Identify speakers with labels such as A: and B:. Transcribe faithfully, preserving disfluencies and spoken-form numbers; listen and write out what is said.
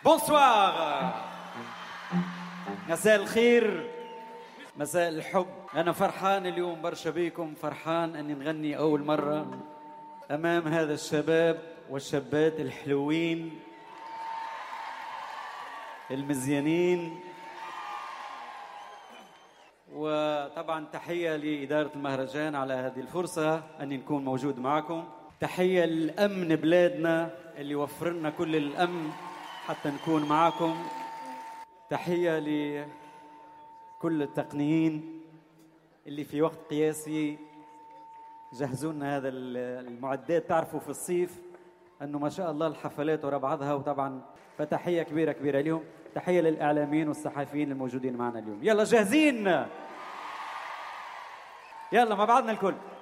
A: بونسوار. مساء الخير، مساء الحب. أنا فرحان اليوم برشا بيكم، فرحان أني نغني أول مرة أمام هذا الشباب والشابات الحلوين المزيانين. وطبعا تحية لإدارة المهرجان على هذه الفرصة أني نكون موجود معكم. تحية للأمن بلادنا اللي وفر لنا كل الأمن حتى نكون معكم. تحية لكل التقنيين اللي في وقت قياسي جهزوا لنا هذا المعدات. تعرفوا في الصيف أنه ما شاء الله الحفلات ورا بعضها، وطبعا فتحية كبيرة كبيرة اليوم. تحية للإعلاميين والصحفيين الموجودين معنا اليوم. يلا جاهزين؟ يلا مع بعضنا الكل.